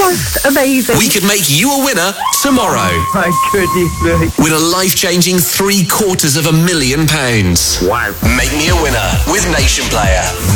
Just amazing. We could make you a winner tomorrow. My goodness me. Win a life-changing £750,000. Wow. Make me a winner with Nation Player.